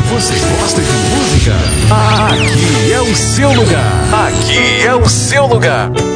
Você gosta de música? Aqui é o seu lugar. Aqui é o seu lugar.